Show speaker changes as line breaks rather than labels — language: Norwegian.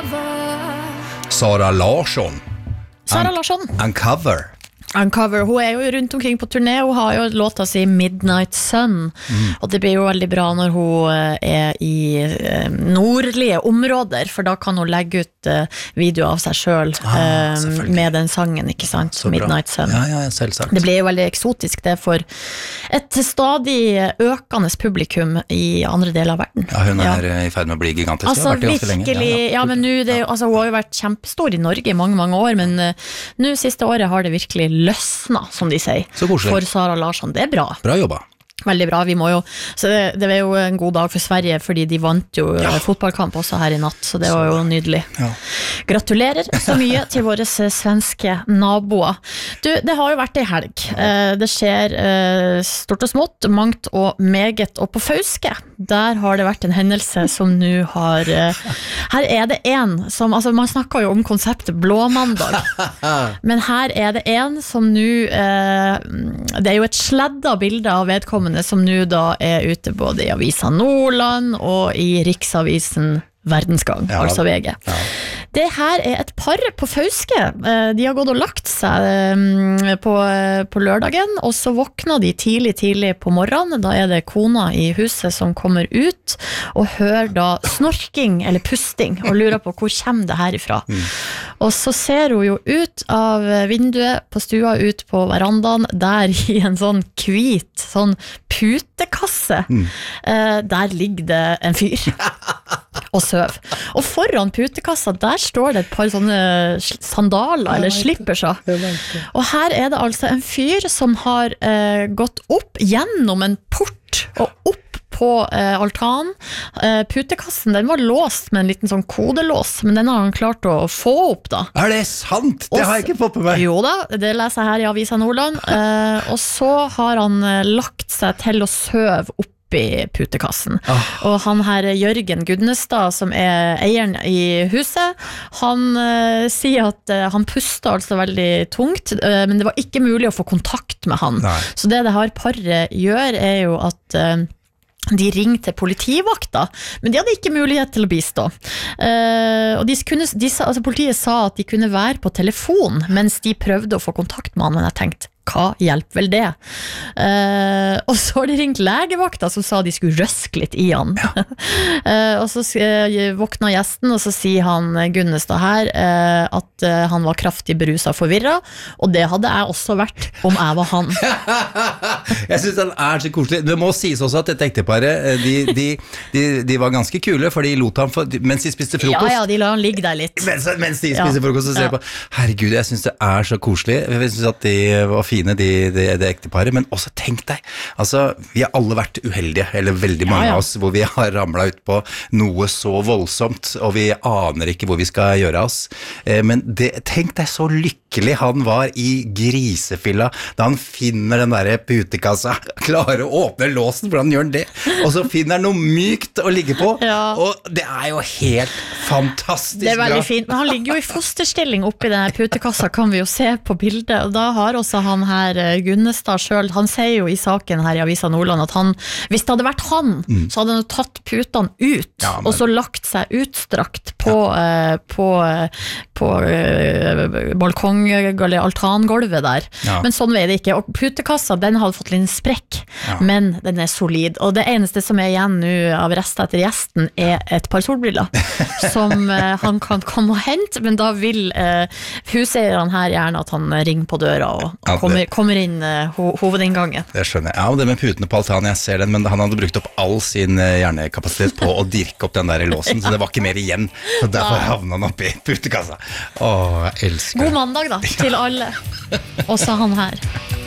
Sara Larsson.
Sara Larsson.
Uncover.
Uncover, hun jo rundt omkring på turné. Hun har jo låta si Midnight Sun, og det blir jo veldig bra når hun i nordlige områder, for da kan hun legge ut video av seg selv med den sangen, ikke sant? Midnight Sun.
Ja, selvsagt.
Det blir jo veldig eksotisk det for et stadig økende publikum i andre deler av verden.
Ja, hun i ferd med å bli gigantisk.
Altså virkelig, ja, men nå, altså, hun har jo vært kjempestor i Norge i mange, mange år, men nå siste året har det virkelig løsna, som de sier, for Sara Larsson. Det bra.
Bra jobba.
Veldig bra, vi må jo så det var jo en god dag for Sverige, fordi de vant jo fotballkamp også her i natt, så det var jo nydelig. Gratulerer så mye til våre svenske naboer. Du, det har jo vært en helg. Det skjer stort og smått, mangt og meget, og på Fauske, der har det vært en hendelse som nå har her det en som, altså man snakker jo om konseptet blåmandag, men her det en som nå det jo et sledda bilde av vedkommende som nå da ute både i Avisa Nordland og i Riksavisen Verdensgang, altså VG. Det her et par på Fauske. De har gått og lagt seg på lørdagen, og så våkner de tidlig på morgenen. Da det kona i huset som kommer ut og hører da snorking eller pusting og lurer på hvor kommer det her ifra. Og så ser hun jo ut av vinduet på stua, ut på verandaen, der i en sånn hvit sånn putekasse. Der ligger det en fyr og søv. Og foran putekassa, der står det et par sånne sandaler eller slipperser. Og her det altså en fyr som har gått opp gjennom en port og opp på altanen. Putekassen, den var låst med en liten sånn kodelås, men den har han klart å få opp da.
Det sant? Det har jeg ikke fått på meg.
Jo da, det leser jeg her i Avisa Nordland. Og så har han lagt seg til å søve opp i putekassen. Og han her Jørgen Gudnestad, som eieren i huset, han sier at han puster altså veldig tungt, men det var ikke mulig å få kontakt med han. Så det her paret gjør jo at de ringte politivakta, men de hadde ikke mulighet til å bistå. Og politiet sa at de kunne være på telefon mens de prøvde å få kontakt med han, men jeg tenkte, hva hjelper vel det? Og så har de ringt legevakta som sa de skulle røske litt i han. Og så våkna gjesten, og så sier han Gunnestad her at han var kraftig beruset og forvirret, og det hadde jeg også vært om jeg var han.
Jeg synes den så koselig. Det må sies også at dette ekteparet, de var ganske kule, for de lot ham mens de spiste frokost.
Ja, de la han ligge der litt.
Mens de spiste frokost, så ser jeg på, herregud, jeg synes det så koselig. Jeg synes at de var fine, det ekteparet, men også tenk deg, altså, vi har alle vært uheldige, eller veldig mange av oss, hvor vi har ramlet ut på noe så voldsomt, og vi aner ikke hvor vi skal gjøre oss. Men tenk deg så lykkelig han var i grisefilla, da han finner den der putekassa, klarer å åpne låsen, hvordan gjør han det? Og så finner han noe mykt å ligge på, og det jo helt fantastisk bra.
Det veldig fint, men han ligger jo i fosterstilling oppi denne putekassa, kan vi jo se på bildet, og da har også han her Gunnestad selv, han sier jo i saken her i Avisa Nordland at han, hvis det hadde vært han, så hadde han tatt putene ut, og så lagt seg utstrakt på balkong eller altrangolvet der. Men sånn det ikke, og putekassa, den hadde fått litt sprekk, men den solid, og det eneste som igjen nå av rest etter gjesten et par solbriller som han kan komme og hente, men da vil huseieren her gjerne at han ringer på døra og kommer inn hovedinngangen.
Det skjønner jeg. Ja, og det med putene på altanen, jeg ser den, men han hadde brukt opp all sin hjernekapasitet på å dirke opp den der låsen, så det var ikke mer igjen, så derfor havnet han oppi putekassa. Jeg elsker det.
God mandag da, til alle. Også han her.